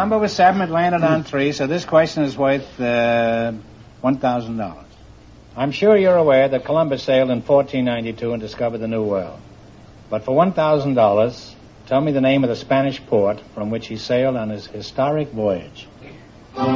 number was 7. It landed on 3, so this question is worth $1,000. I'm sure you're aware that Columbus sailed in 1492 and discovered the New World. But for $1,000, tell me the name of the Spanish port from which he sailed on his historic voyage.